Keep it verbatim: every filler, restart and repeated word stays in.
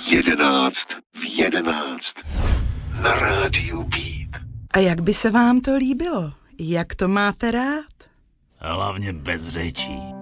Jedenáct v jedenáct na rádiu Beat. A jak by se vám to líbilo? Jak to máte rád? Hlavně bez řečí.